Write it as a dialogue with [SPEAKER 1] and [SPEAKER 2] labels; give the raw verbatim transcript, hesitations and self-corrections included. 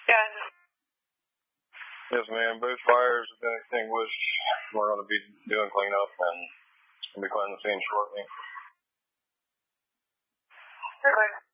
[SPEAKER 1] Yes.
[SPEAKER 2] Yes, ma'am. Both fires have been extinguished. We're going to be doing cleanup and we'll be cleaning the scene shortly.
[SPEAKER 1] Okay.